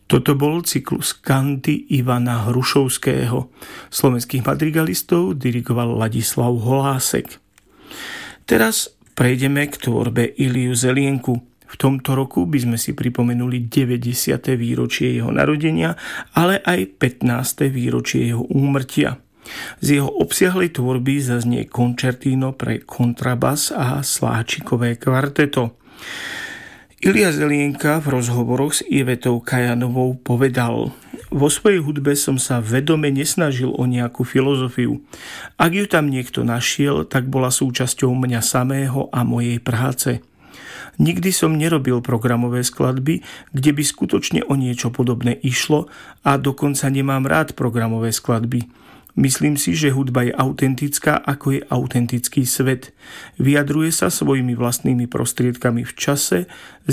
Toto bol cyklus kanty Ivana Hrušovského. Slovenských madrigalistov dirigoval Ladislav Holásek. Teraz prejdeme k tvorbe Iliu Zelienku. V tomto roku by sme si pripomenuli 90. výročie jeho narodenia, ale aj 15. výročie jeho úmrtia. Z jeho obsiahlej tvorby zaznie končertíno pre kontrabas a sláčikové kvarteto. Ilia Zelienka v rozhovoroch s Ivetou Kajanovou povedal: vo svojej hudbe som sa vedome nesnažil o nejakú filozofiu. Ak ju tam niekto našiel, tak bola súčasťou mňa samého a mojej práce. Nikdy som nerobil programové skladby, kde by skutočne o niečo podobné išlo, a dokonca nemám rád programové skladby. Myslím si, že hudba je autentická, ako je autentický svet. Vyjadruje sa svojimi vlastnými prostriedkami v čase,